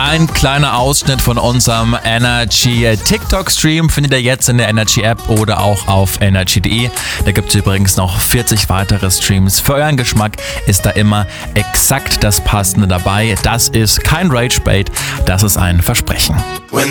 Ein kleiner Ausschnitt von unserem Energy TikTok-Stream findet ihr jetzt in der Energy App oder auch auf energy.de. Da gibt es übrigens noch 40 weitere Streams. Für euren Geschmack ist da immer exakt das Passende dabei. Das ist kein Rage-Bait, das ist ein Versprechen.